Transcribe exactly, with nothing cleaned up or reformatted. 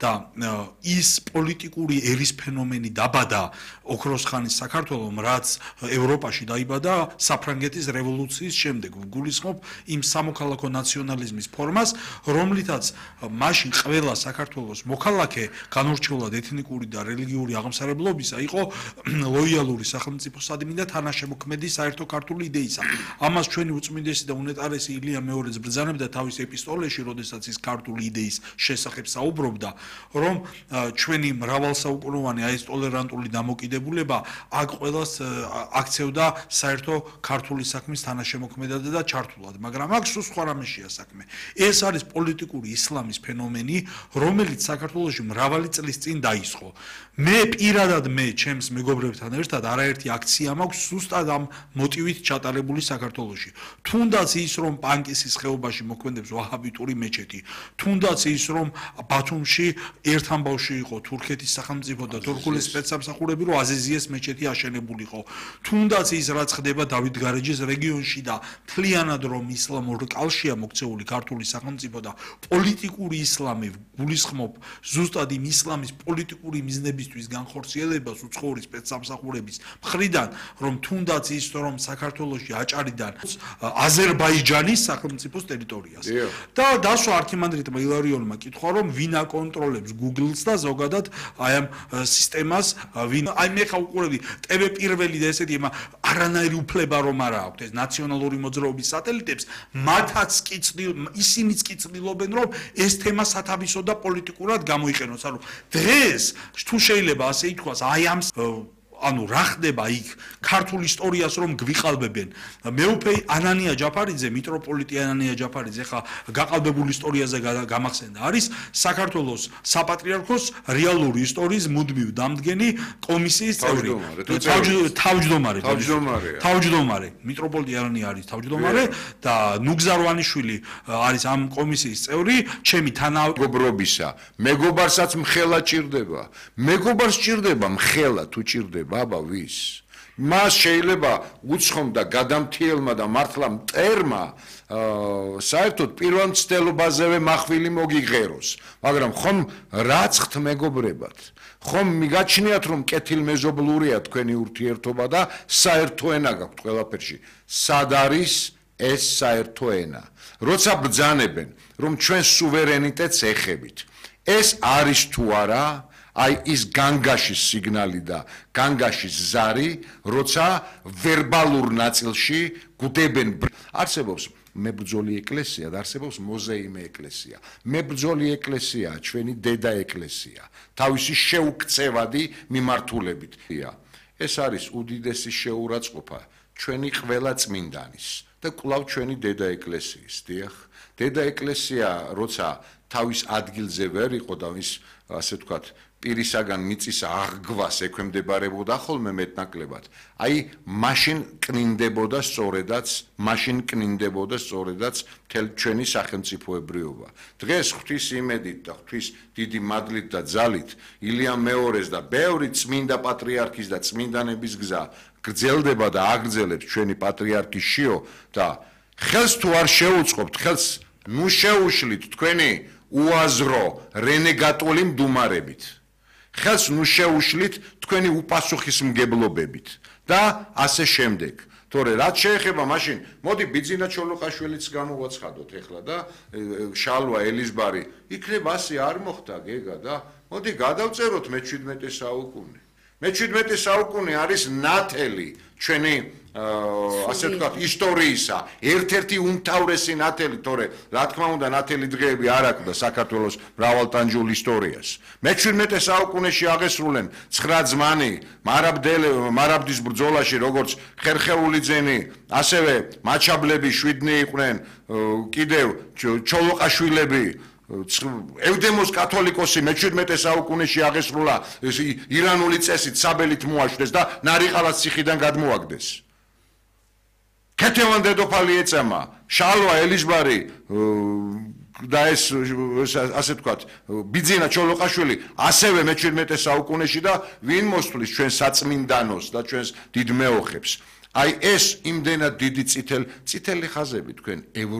და ის პოლიტიკური ერის ფენომენი დაბადა ოქროსხანის საქართველოს, რაც ევროპაში დაიბადა საფრანგეთის რევოლუციის შემდეგ. გულისხმობ იმ სამოქალაქო ნაციონალიზმის ფორმას, რომლითაც მაშინ ყველა საქართველოს მოქალაქე განურჩევლად ეთნიკური და რელიგიური აღმსარებლობისა იყო ლოიალური სახელმწიფოსადმი და თანაშემოქმედი საერთო ქართული იდეისა. ამას ჩვენი უწმინდესი და უნეტარესი ილია მეორეც ბრძანებდა თავის ეპისტოლეში, როდესაც ის ქართული იდეის შესახებ საუბრობდა, რომ ჩვენი მრავალსაუკუნოვანი აი ეს ტოლერანტული დამოკიდებულება აქ ყველას აქცევდა საერთო ქართული საქმის თანაშემოქმედად და ჩართულად, მაგრამ აქ სულ სხვა რამეშია საქმე. ეს არის პოლიტიკური ისლამის ფენომენი, რომელიც საქართველოში მრავალი წლის წინ დაისხო. მე პირადად მე ჩემს მეგობრებთან ერთად არაერთი აქცია მაქვს ზუსტად ამ მოტივით ჩატარებული საქართველოში. თუნდაც ის რომ პანკისის ხეობაში მოქმედებს ვაჰაბიტური მეჩეთი, თუნდაც ის რომ ბათუმში ერთ ამბავში იყო თურქეთის სახელმწიფო და თურქული სპეცსამსახურები, რომ აზეზიეს მეჩეთი აშენებულიყო. თუნდაც ის რაც ხდება დავითგარეჯის რეგიონში და მთლიანად რომ ისლამურ კალშია მოქცეული ქართული სახელმწიფო და პოლიტიკური ისლამი გულისხმობ ზუსტად იმ ისლამის პოლიტიკური მიზნებისთვის განხორციელებას უცხოური სპეცსამსახურების მხრიდან, რომ თუნდაც ის რომ საქართველოში აჭარიდან აზერბაიჯანის სახელმწიფოს ტერიტორიას. და დასვა არქიმანდრიტმა ილარიონმა კითხვა, რომ ვინ აკონტროლებს Google-ს და ზოგადად აი ამ სისტემას, ვინ აი მე ხა უყურებდი ტე ვე პირველი და ესეთი არანაირი უფლება რომ არა აქვთ ეს ნაციონალური მოძრაობის სატელიტებს, მათაც კი ისინიც კი ცდილობენ რომ ეს თემა სათავისო და პოლიტიკურად გამოიყენოს. ანუ დღეს თუ შეიძლება ასე ითქვას, აი ამ ანუ რა ხდება იქ ქართულ ისტორიას რომ გვიყალბებენ. მეუფე ანანია ჯაფარიძე, მიტროპოლიტი ანანია ჯაფარიძე, ხა გაყალბებულ ისტორიაზე გამახსენდა, არის საქართველოს საპატრიარქოს რეალური ისტორიის მუდმივ დამდგენი კომისიის წევრი. თავმჯდომარე, თავმჯდომარე, მიტროპოლიტი ანანია არის თავმჯდომარე და ნუგზარვანიშვილი არის ამ კომისიის წევრი, ჩემი თანამეგობრობისა. მეგობარსაც მხელა ჭირდება. მეგობარს ჭირდება მხელა თუ ჭირდება აბა ვის? მას შეიძლება უცხომ და გადამთიელმა და მართლა მტერმა საერთოდ პირველ მცდელობაზევე מחვილი მოგიღეროს, მაგრამ ხომ რაცხთ მეგობრებად, ხომ მიგაჩნიათ რომ კეთილმეზობლურია თქვენი ურთიერთობა და საერთო ენა გაქვთ ყველაფერში. სად არის ეს საერთო ენა? როცა ბრძანებენ რომ ჩვენ სუვერენიტეტს ეხებით, ეს არის თუ არა აი ის განგაშის სიგნალი და განგაშის ზარი, როცა ვერბალურ ნაწილში გვდებენ. არსებობს მებრძოლი ეკლესია და არსებობს მოზეიმე ეკლესია. მებრძოლი ეკლესიაა ჩვენი დედა ეკლესია, თავისი შეუქცევადი მიმართულებით. ეს არის უდიდესი შეურაცხყოფა ჩვენი ყველა წმინდანის და კვლავ ჩვენი დედა ეკლესიის. დიახ, დედა ეკლესია როცა თავის ადგილზე ვერ იყო და ის ასე ვთქვათ პირისაგან მიწის აღგვას ექვემდებარებოდა ხოლმე მეტნაკლებად. აი მაშინ კნინდებოდა სწორედაც, მაშინ კნინდებოდა სწორედაც მთელი ჩვენი სახელმწიფოებრიობა. დღეს ღვთის იმედით და ღვთის დიდი მადლით და ძალით ილია მეორეს და ბევრი წმინდა პატრიარქის და წმინდანების გზა გრძელდება და აგრძელებს ჩვენი პატრიარქი შიო და ხელს თუ არ შეუწყობთ, ხელს ნუ შეუშლით თქვენი უაზრო რენეგატული მდუმარებით. ხელს ნუ შეუშლით თქვენი უპასუხისმგებლობებით და ასე შემდეგ. თორე რაც შეეხება მაშინ, მოდი ბიძინა ჩოლოყაშვილიც გამოვაცხადოთ ეხლა და შალვა ელიზბარი, იქნებ ასე არ მოხდა გეგა და მოდი გადავწეროთ მეჩვიდმეტე საუკუნე. მეჩვიდმეტე საუკუნე არის ნათელი ჩვენი ასე ვთქვათ ისტორიისა, ერთ-ერთი უმთავრესი ნათელი, თორე რა თქმა უნდა ნათელი დღეები არ აქვს და საქართველოს მრავალტანჯულ ისტორიას. მეჩვიდმეტე საუკუნეში აღესრულენ ცხრა ძმანი მარაბდის ბრძოლაში, როგორც ხერხეულიძენი, ასევე მაჩაბლები შვიდნი იყვნენ, კიდევ ჩოლოყაშვილები, ევდემოს კათოლიკოსი მეჩვიდმეტე საუკუნეში აღესრულა ირანული წესით საბელით მოაშვდეს და ნარიყალას ციხიდან გადმოაგდეს. ქეთევან დედოფალი ეწამა, შალვა ელიზბარი და ეს ასე ვთქვათ, ბიძინა ჩოლოყაშვილი ასევე მეჩვიდმეტე საუკუნეში და ვინ მოსთვლის ჩვენ საწმინდანოს და ჩვენს დიდ მეოხებს. აი ეს იმდენად დიდი წითელი ხაზები თქვენ